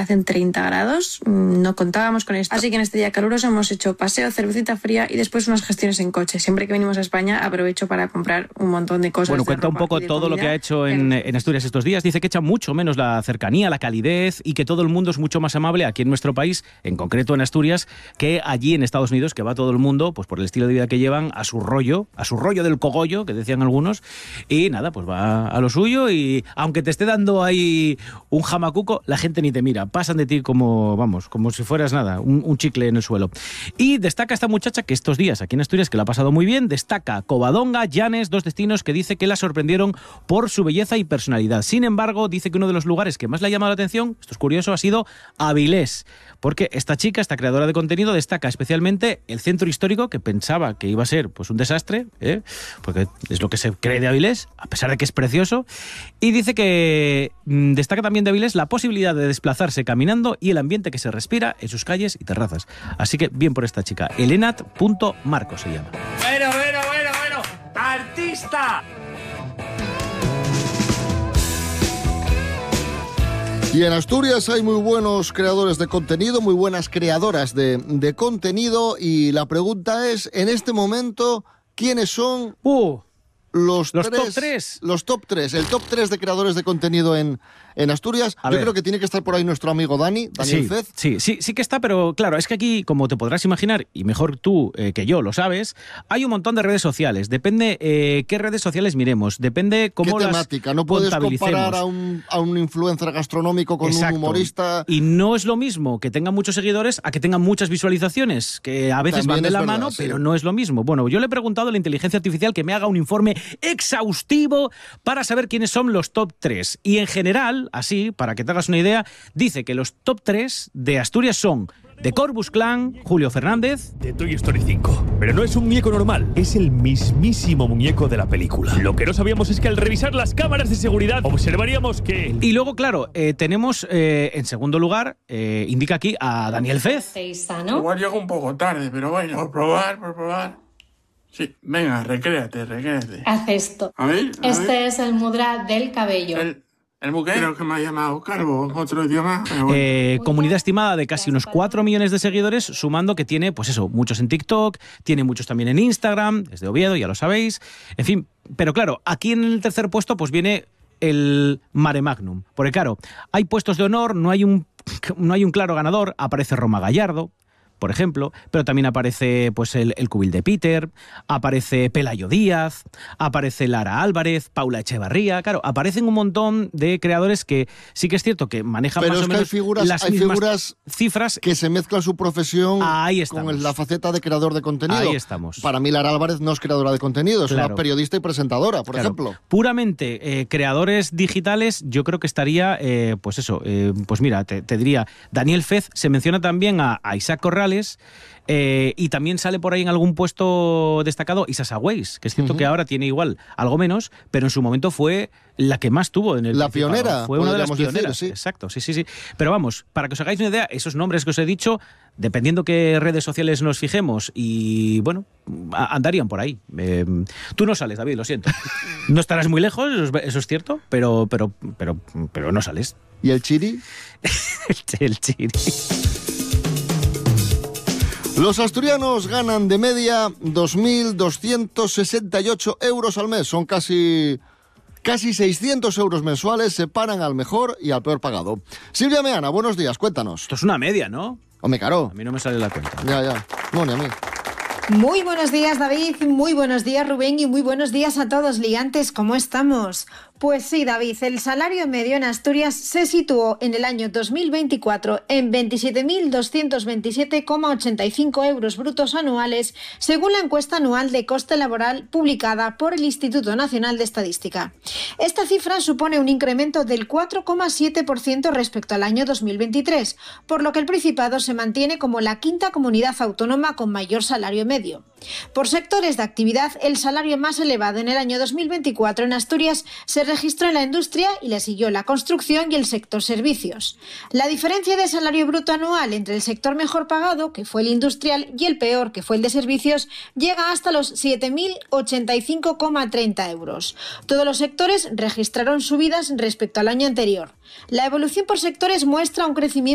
hacen 30 grados. No contábamos con esto. Así que en este día caluroso hemos hecho paseo, cervecita fría y después unas gestiones en coche. Siempre que venimos a España aprovecho para comprar un montón de cosas. Bueno, cuenta un poco todo lo que ha hecho en Asturias estos días. Dice que echa mucho menos la cercanía, la calidez y que todo el mundo es mucho más amable aquí en nuestro país, en concreto en Asturias, que allí en Estados Unidos, que va todo el mundo, pues por el estilo de vida que llevan, a su rollo del cogollo, que decían algunos, y nada, pues va a lo suyo y aunque te esté dando ahí un jamacuco, la gente ni te mira, pasan de ti como si fueras nada, un chicle en el suelo. Y destaca esta muchacha que estos días aquí en Asturias, que la ha pasado muy bien, destaca Covadonga, Llanes, dos destinos que dice que la sorprendieron por su belleza y personalidad. Sin embargo, dice que uno de los lugares que más le ha llamado la atención, esto es curioso, ha sido Avilés, porque esta chica, esta creadora de contenido, destaca especialmente el centro histórico, que pensaba que iba a ser pues un desastre, porque es lo que se cree de Avilés, a pesar de que es precioso, y dice que destaca también de Avilés la posibilidad de desplazarse caminando y el ambiente que se respira en sus calles y terrazas. Así que bien por esta chica, Elenat.marco se llama. Bueno, artista. Y en Asturias hay muy buenos creadores de contenido, muy buenas creadoras de contenido, y la pregunta es, en este momento, ¿quiénes son los top 3? Los top 3, el top 3 de creadores de contenido en Asturias. Yo creo que tiene que estar por ahí nuestro amigo Daniel Fez. Sí que está, pero claro, es que aquí, como te podrás imaginar, y mejor tú que yo lo sabes, hay un montón de redes sociales. Depende qué redes sociales miremos, depende cómo las temática. No puedes comparar a un influencer gastronómico con un humorista. Y no es lo mismo que tengan muchos seguidores a que tengan muchas visualizaciones, que a veces también van de la verdad, mano, sí. Pero no es lo mismo. Bueno, yo le he preguntado a la inteligencia artificial que me haga un informe exhaustivo para saber quiénes son los top 3. Y en general, así, para que te hagas una idea, dice que los top 3 de Asturias son de Corbus Clan, Julio Fernández. De Toy Story 5. Pero no es un muñeco normal, es el mismísimo muñeco de la película. Lo que no sabíamos es que al revisar las cámaras de seguridad observaríamos que... Y luego, claro, tenemos en segundo lugar, indica aquí a Daniel Fez. ¿No? Igual llego un poco tarde, pero bueno, por probar. Sí, venga, recréate. Haz esto. A ver. Es el mudra del cabello. ¿El buque? Creo que me ha llamado Carbo, otro idioma. Comunidad estimada de casi unos 4 millones de seguidores, sumando que tiene, pues eso, muchos en TikTok, tiene muchos también en Instagram, es de Oviedo, ya lo sabéis. En fin, pero claro, aquí en el tercer puesto pues viene el mare magnum. Porque claro, hay puestos de honor, no hay un claro ganador, aparece Roma Gallardo, por ejemplo, pero también aparece pues el Cubil de Peter, aparece Pelayo Díaz, aparece Lara Álvarez, Paula Echevarría, claro, aparecen un montón de creadores que sí que es cierto que manejan pero más o menos las mismas cifras que se mezclan su profesión con la faceta de creador de contenido. Ahí estamos. Para mí Lara Álvarez no es creadora de contenido, es una periodista y presentadora, por ejemplo. Puramente creadores digitales, yo creo que estaría, pues mira, te diría, Daniel Fez, se menciona también a Isaac Corral, y también sale por ahí en algún puesto destacado Isa Sagüeis, que es cierto que ahora tiene igual algo menos, pero en su momento fue la que más tuvo en el la pionera, fue una de las decir, pioneras, sí. Exacto, sí. Pero vamos, para que os hagáis una idea, esos nombres que os he dicho, dependiendo qué redes sociales nos fijemos, y bueno, andarían por ahí. Tú no sales, David, lo siento. No estarás muy lejos, eso es cierto, pero no sales. ¿Y el Chiri? el Chiri. Los asturianos ganan de media 2.268 euros al mes. Son casi 600 euros mensuales. Separan al mejor y al peor pagado. Silvia Meana, buenos días, cuéntanos. Esto es una media, ¿no? Hombre, claro. A mí no me sale la cuenta. Ya. No, ni a mí. Muy buenos días, David, muy buenos días, Rubén, y muy buenos días a todos, liantes, ¿cómo estamos? Pues sí, David, el salario medio en Asturias se situó en el año 2024 en 27.227,85 euros brutos anuales, según la encuesta anual de coste laboral publicada por el Instituto Nacional de Estadística. Esta cifra supone un incremento del 4,7% respecto al año 2023, por lo que el Principado se mantiene como la quinta comunidad autónoma con mayor salario medio. Por sectores de actividad, el salario más elevado en el año 2024 en Asturias se registró en la industria y le siguió la construcción y el sector servicios. La diferencia de salario bruto anual entre el sector mejor pagado, que fue el industrial, y el peor, que fue el de servicios, llega hasta los 7.085,30 euros. Todos los sectores registraron subidas respecto al año anterior. La evolución por sectores muestra un crecimiento